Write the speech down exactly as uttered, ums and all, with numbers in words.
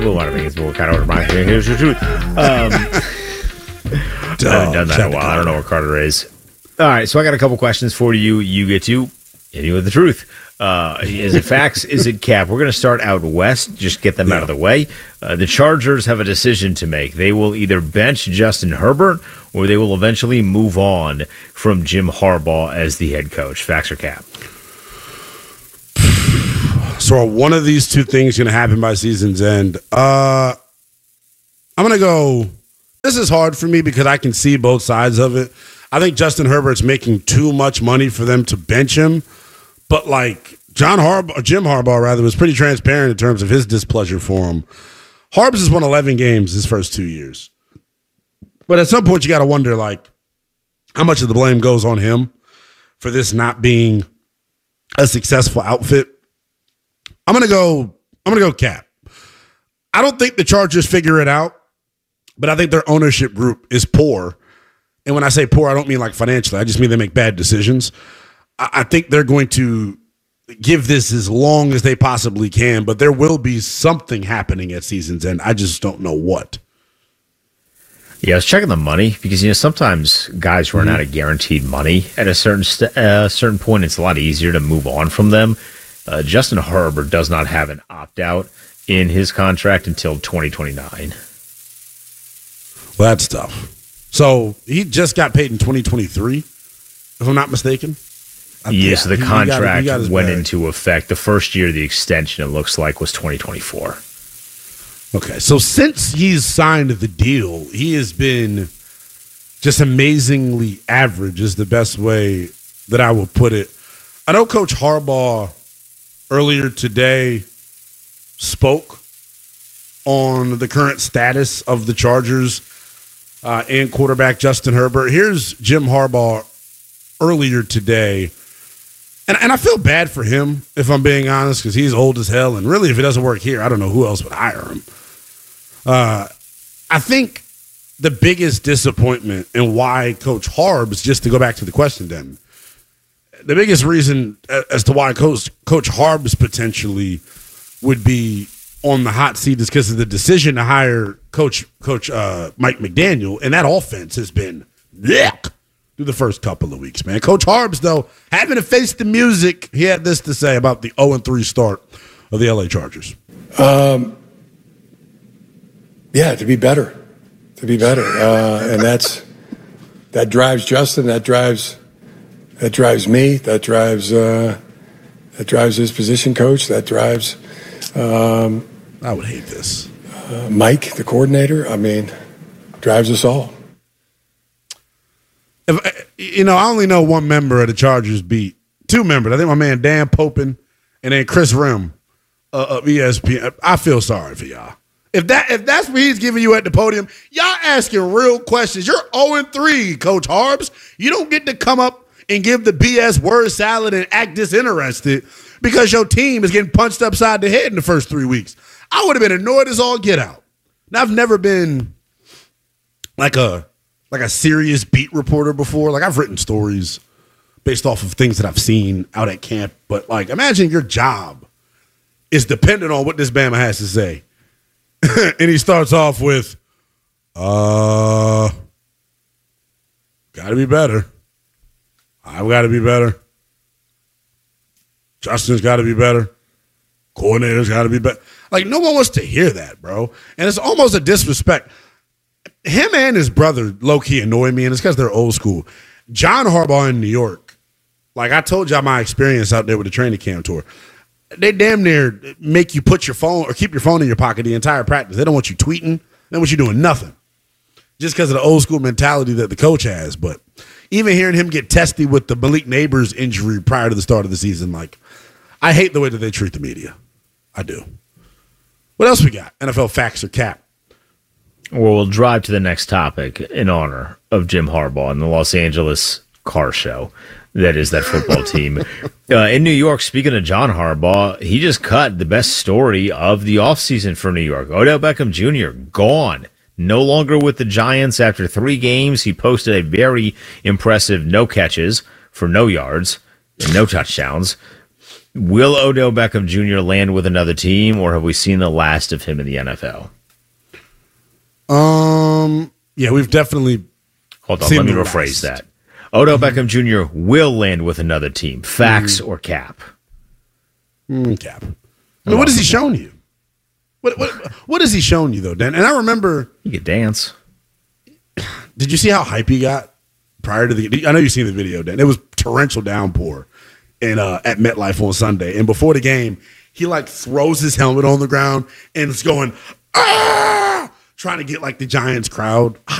Well, I think it's more kind of reminds me. Here's the truth. Um, I haven't done that in a while. I don't know what Carter is. All right, so I got a couple questions for you. You get to hit you with the truth. Uh, is it facts? Is it cap? We're going to start out west. Just get them yeah. out of the way. Uh, the Chargers have a decision to make. They will either bench Justin Herbert or they will eventually move on from Jim Harbaugh as the head coach. Facts or cap? So are one of these two things going to happen by season's end? Uh, I'm going to go – this is hard for me because I can see both sides of it. I think Justin Herbert's making too much money for them to bench him. But, like, John Harbaugh, Jim Harbaugh, rather, was pretty transparent in terms of his displeasure for him. Harbs has won eleven games his first two years. But at some point, you got to wonder, like, how much of the blame goes on him for this not being a successful outfit. I'm going to go I'm going to go cap. I don't think the Chargers figure it out, but I think their ownership group is poor. And when I say poor, I don't mean like financially. I just mean they make bad decisions. I think they're going to give this as long as they possibly can, but there will be something happening at season's end. I just don't know what. Yeah, I was checking the money because, you know, sometimes guys run mm-hmm. out of guaranteed money at a certain st- uh, certain point. It's a lot easier to move on from them. Uh, Justin Herbert does not have an opt-out in his contract until twenty twenty-nine. Well, that's tough. So he just got paid in twenty twenty-three, if I'm not mistaken. Yes, yeah, so the he, contract he got, he got went bag. into effect. The first year of the extension, it looks like, was twenty twenty-four. Okay, so since he's signed the deal, he has been just amazingly average is the best way that I will put it. I know Coach Harbaugh earlier today spoke on the current status of the Chargers uh, and quarterback Justin Herbert. Here's Jim Harbaugh earlier today. And, and I feel bad for him, if I'm being honest, because he's old as hell. And really, if it doesn't work here, I don't know who else would hire him. Uh, I think the biggest disappointment and why Coach Harbs, just to go back to the question then, the biggest reason as to why Coach, Coach Harbs potentially would be on the hot seat is because of the decision to hire Coach Coach uh, Mike McDaniel. And that offense has been yuck through the first couple of weeks, man. Coach Harbs, though, having to face the music, he had this to say about the oh and three start of the L A Chargers. Um, yeah, to be better, to be better, uh, and that's that drives Justin. That drives that drives me. That drives uh, that drives his position coach. That drives. Um, I would hate this. Uh, Mike, the coordinator. I mean, drives us all. If, you know, I only know one member of the Chargers beat. Two members. I think my man Dan Popin and then Chris Rim uh, of E S P N. I feel sorry for y'all. If that if that's what he's giving you at the podium, y'all asking real questions. You're oh and three, Coach Harbs. You don't get to come up and give the B S word salad and act disinterested because your team is getting punched upside the head in the first three weeks. I would have been annoyed as all get out. Now, I've never been like a like a serious beat reporter before. Like, I've written stories based off of things that I've seen out at camp. But, like, imagine your job is dependent on what this Bama has to say. And he starts off with, uh, got to be better. I've got to be better. Justin's got to be better. Coordinator's got to be better. Like, no one wants to hear that, bro. And it's almost a disrespect. Him and his brother low-key annoy me, and it's because they're old school. John Harbaugh in New York, like I told y'all my experience out there with the training camp tour, they damn near make you put your phone or keep your phone in your pocket the entire practice. They don't want you tweeting. They don't want you doing nothing just because of the old school mentality that the coach has. But even hearing him get testy with the Malik Neighbors injury prior to the start of the season, like, I hate the way that they treat the media. I do. What else we got? N F L facts or cap? Well, we'll drive to the next topic in honor of Jim Harbaugh and the Los Angeles car show that is that football team. Uh, in New York, speaking of John Harbaugh, he just cut the best story of the offseason for New York. Odell Beckham Junior gone. No longer with the Giants after three games. He posted a very impressive no catches for no yards and no touchdowns. Will Odell Beckham Junior land with another team, or have we seen the last of him in the N F L? Um. Yeah, we've definitely. Hold on, let me rephrase that. Odell mm-hmm. Beckham Junior will land with another team. Facts mm. or cap? Mm, cap. I mean, what has he shown you? What what what has he shown you though, Dan? And I remember he could dance. Did you see how hype he got prior to the? I know you've seen the video, Dan. It was torrential downpour in uh, at MetLife on Sunday, and before the game, he like throws his helmet on the ground and is going ah, trying to get like the Giants crowd